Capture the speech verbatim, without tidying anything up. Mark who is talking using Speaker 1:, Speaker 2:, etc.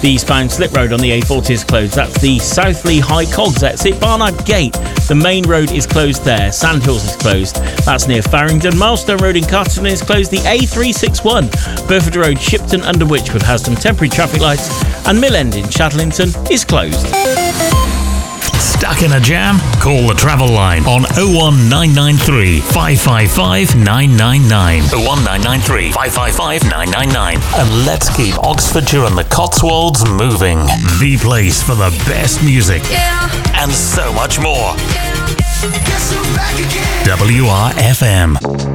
Speaker 1: The eastbound slip road on the A forty is closed. That's the Southley High Cogs exit. Barnard Gate, the main road is closed there. Sandhills is closed. That's near Farringdon. Milestone Road in Carterton is closed. The A three sixty-one, Burford Road, Shipton under Wychwood has some temporary traffic lights. And Mill End in Chadlington is closed.
Speaker 2: Stuck in a jam? Call the travel line on oh one nine nine three, five five five, nine nine nine. oh one nine nine three, five five five, nine nine nine. And let's keep Oxfordshire and the Cotswolds moving. The place for the best music. Yeah. And so much more. Yeah. W R F M.